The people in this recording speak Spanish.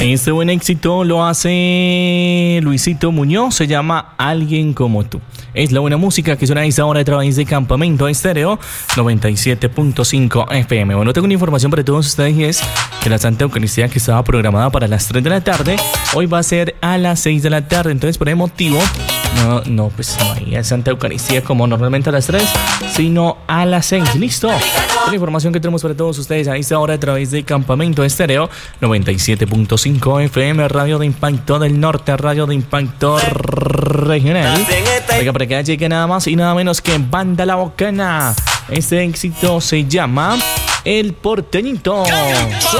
Este buen éxito lo hace Luisito Muñoz, se llama Alguien como tú. Es la buena música que suena a esta hora a través de Campamento Estéreo 97.5 FM. Bueno, tengo una información para todos ustedes y es que la Santa Eucaristía, que estaba programada para las 3 de la tarde, hoy va a ser a las 6 de la tarde. Entonces, por ese motivo, pues no hay Santa Eucaristía como normalmente a las 3, sino a las 6. ¿Listo? La información que tenemos para todos ustedes a esta hora a través de Campamento Estéreo 97.5 FM, Radio de Impacto del Norte, Radio de Impacto Regional. Oiga, para que llegue nada más y nada menos que Banda La Bocana. Este éxito se llama El Porteñito.